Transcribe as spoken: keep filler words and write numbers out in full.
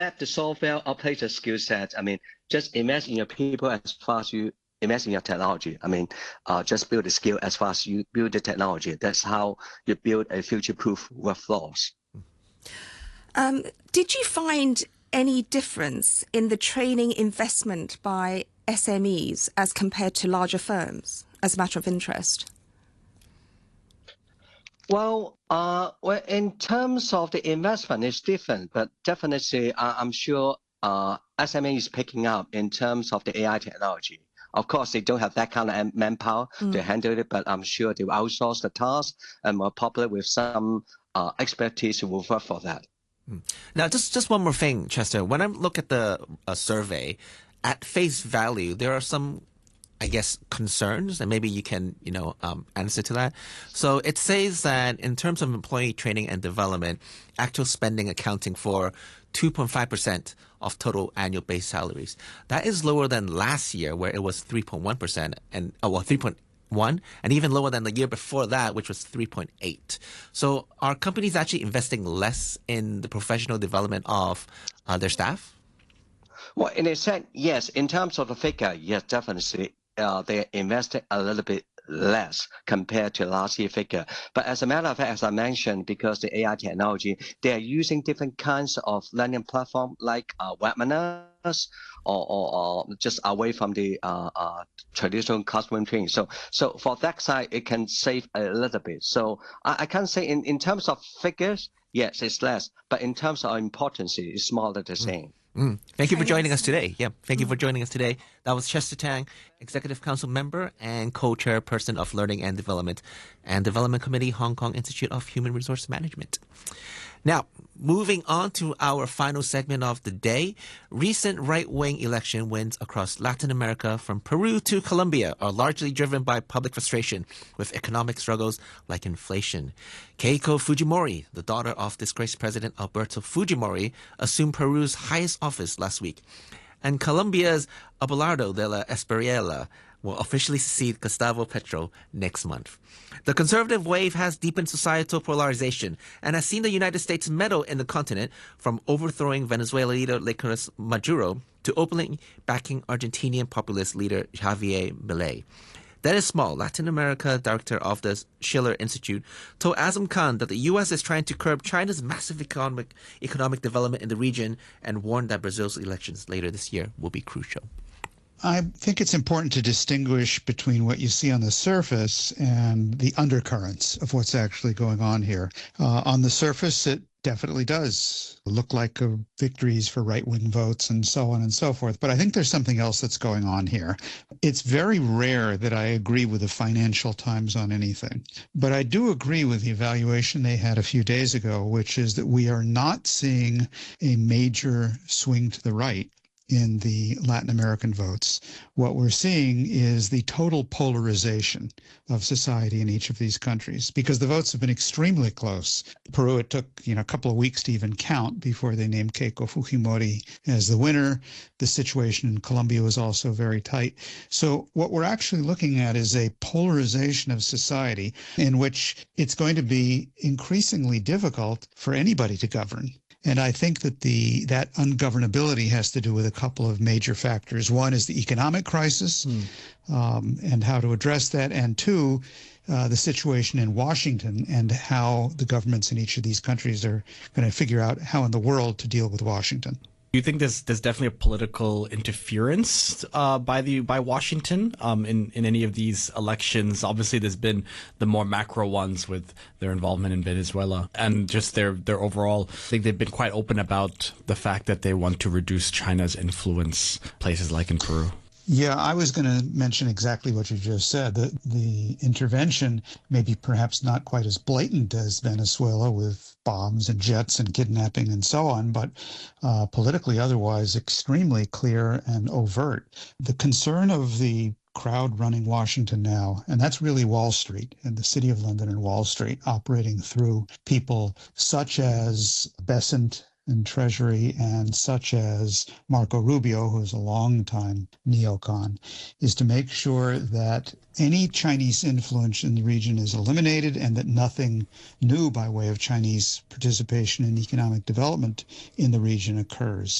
the software operator skill set. I mean, just invest in your people as far as you invest in your technology. I mean, uh, just build the skill as far as you build the technology. That's how you build a future-proof workforce. Um, did you find any difference in the training investment by S M Es as compared to larger firms, as a matter of interest? Well, uh, well, in terms of the investment, it's different, but definitely, uh, I'm sure uh, S M E is picking up in terms of the A I technology. Of course, they don't have that kind of manpower Mm. to handle it, but I'm sure they will outsource the task and more popular with some uh, expertise who will work for that. Now, just just one more thing, Chester. When I look at the uh, survey, at face value, there are some, I guess, concerns, and maybe you can, you know, um, answer to that. So it says that in terms of employee training and development, actual spending accounting for two point five percent of total annual base salaries. That is lower than last year, where it was three point one percent, and oh, well, three point one, and even lower than the year before that, which was three point eight. So are companies actually investing less in the professional development of uh, their staff? Well, in a sense, yes. In terms of the figure, yes, definitely, uh, they invested a little bit less compared to last year figure. But as a matter of fact, as I mentioned, because the A I technology, they are using different kinds of learning platform like uh, webinars or, or, or just away from the uh, uh, traditional classroom training. So, so for that side, it can save a little bit. So I, I can't say in, in terms of figures, yes, it's less, but in terms of importance, it's more or less the same. Mm. Thank you for joining us Yes. today. Yeah, thank you for joining us today. That was Chester Tang, Executive Council member and co-chairperson of Learning and Development and Development Committee, Hong Kong Institute of Human Resource Management. Now, moving on to our final segment of the day, recent right-wing election wins across Latin America from Peru to Colombia are largely driven by public frustration with economic struggles like inflation. Keiko Fujimori, the daughter of disgraced President Alberto Fujimori, assumed Peru's highest office last week. And Colombia's Abelardo de la Espriella will officially succeed Gustavo Petro next month. The conservative wave has deepened societal polarization and has seen the United States meddle in the continent, from overthrowing Venezuela leader Nicolas Maduro to openly backing Argentinian populist leader Javier Milei. Dennis Small, Latin America director of the Schiller Institute, told Azam Khan that the U S is trying to curb China's massive economic economic development in the region and warned that Brazil's elections later this year will be crucial. I think it's important to distinguish between what you see on the surface and the undercurrents of what's actually going on here. Uh, on the surface, it definitely does look like uh, victories for right-wing votes and so on and so forth. But I think there's something else that's going on here. It's very rare that I agree with the Financial Times on anything. But I do agree with the evaluation they had a few days ago, which is that we are not seeing a major swing to the right in the Latin American votes. What we're seeing is the total polarization of society in each of these countries, because the votes have been extremely close. Peru, it took you know a couple of weeks to even count before they named Keiko Fujimori as the winner. The situation in Colombia was also very tight. So what we're actually looking at is a polarization of society in which it's going to be increasingly difficult for anybody to govern. And I think that the that ungovernability has to do with a couple of major factors. One is the economic crisis mm. um, and how to address that. And two, uh, the situation in Washington and how the governments in each of these countries are going to figure out how in the world to deal with Washington. Do you think there's there's definitely a political interference uh, by the by Washington um, in in any of these elections? Obviously, there's been the more macro ones with their involvement in Venezuela and just their their overall. I think they've been quite open about the fact that they want to reduce China's influence places like in Peru. Yeah, I was going to mention exactly what you just said. The, the intervention may be perhaps not quite as blatant as Venezuela with bombs and jets and kidnapping and so on, but uh, politically otherwise extremely clear and overt. The concern of the crowd running Washington now, and that's really Wall Street and the City of London and Wall Street operating through people such as Bessent and Treasury and such as Marco Rubio, who is a long-time neocon, is to make sure that any Chinese influence in the region is eliminated and that nothing new by way of Chinese participation in economic development in the region occurs.